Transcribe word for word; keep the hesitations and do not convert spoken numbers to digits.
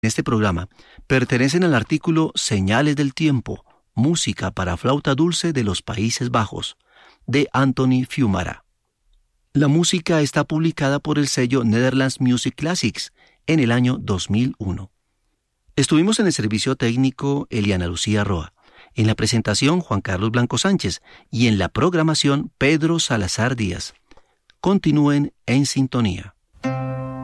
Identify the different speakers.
Speaker 1: este programa pertenecen al artículo Señales del Tiempo, música para flauta dulce de los Países Bajos, de Anthony Fiumara. La música está publicada por el sello Netherlands Music Classics en el año dos mil uno. Estuvimos en el servicio técnico Eliana Lucía Roa, en la presentación Juan Carlos Blanco Sánchez y en la programación Pedro Salazar Díaz. Continúen en sintonía.